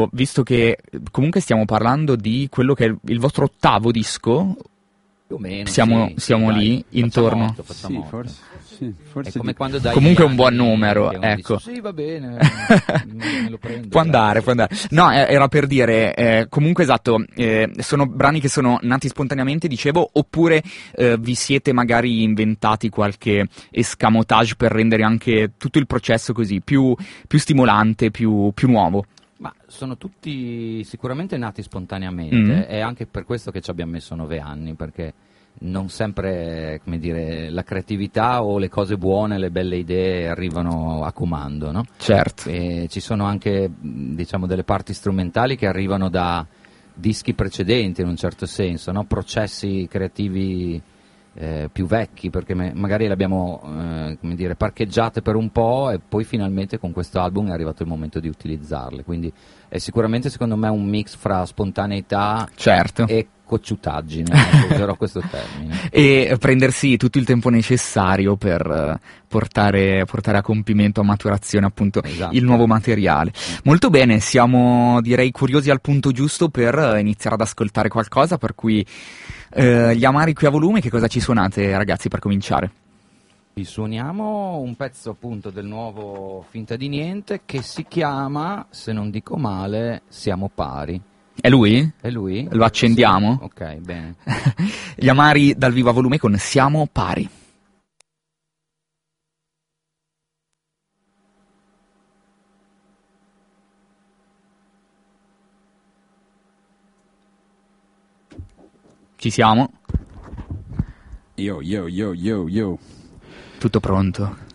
Visto che comunque stiamo parlando di quello che è il vostro ottavo disco, più o meno, siamo dai, lì intorno. Facciamo otto. Forse È come di... quando dai Comunque è un gli buon anni numero, che uno ecco. dice, sì, va bene, me lo prendo. Può andare. No, era per dire, comunque esatto, sono brani che sono nati spontaneamente, dicevo, oppure vi siete magari inventati qualche escamotage per rendere anche tutto il processo così più stimolante, più nuovo? Ma sono tutti sicuramente nati spontaneamente, è anche per questo che ci abbiamo messo 9 anni, perché non sempre, come dire, la creatività o le cose buone, le belle idee arrivano a comando, no? Certo. E ci sono anche, diciamo, delle parti strumentali che arrivano da dischi precedenti, in un certo senso, no? Processi creativi più vecchi, perché magari le abbiamo, come dire, parcheggiate per un po' e poi finalmente con questo album è arrivato il momento di utilizzarle. Quindi è sicuramente, secondo me, un mix fra spontaneità e cocciutaggine, userò questo termine. E prendersi tutto il tempo necessario per portare a compimento, a maturazione appunto il nuovo materiale. Molto bene, siamo direi curiosi al punto giusto per iniziare ad ascoltare qualcosa, per cui gli Amari qui a volume, che cosa ci suonate ragazzi per cominciare? Vi suoniamo un pezzo appunto del nuovo Finta di Niente che si chiama, se non dico male, Siamo Pari. È lui? È lui? Lo accendiamo? Sì. Ok, bene. Gli Amari dal vivo a volume con Siamo Pari. Ci siamo? Yo. Tutto pronto?